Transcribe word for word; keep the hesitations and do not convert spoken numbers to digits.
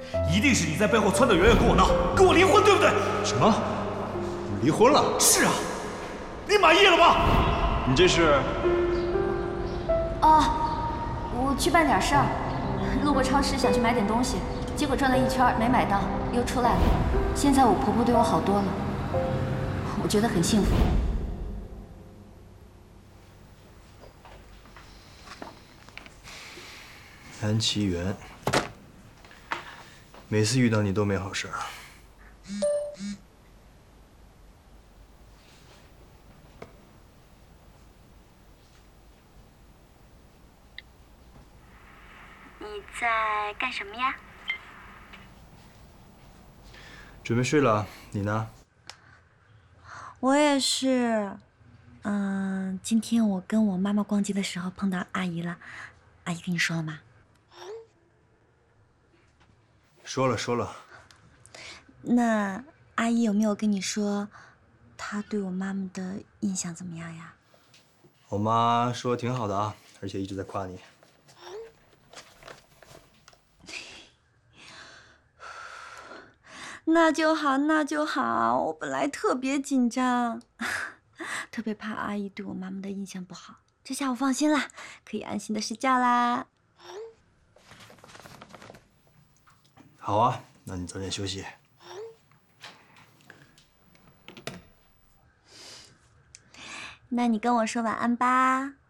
一定是你在背后撺掇圆圆跟我闹，跟我离婚，对不对？ 什么？你离婚了？ 是啊，你满意了吗？ 你这是？ 哦，我去办点事儿，路过超市想去买点东西，结果转了一圈没买到，又出来了。现在我婆婆对我好多了，我觉得很幸福。 安琪媛，每次遇到你都没好事儿。 你在干什么呀？ 准备睡了，你呢？ 我也是。嗯，今天我跟我妈妈逛街的时候碰到阿姨了，阿姨跟你说了吗？ 说了说了。 那阿姨有没有跟你说，她对我妈妈的印象怎么样呀？ 我妈说挺好的啊，而且一直在夸你。 那就好，那就好。我本来特别紧张，特别怕阿姨对我妈妈的印象不好。这下我放心了，可以安心的睡觉啦。 好啊，那你早点休息。 那你跟我说晚安吧。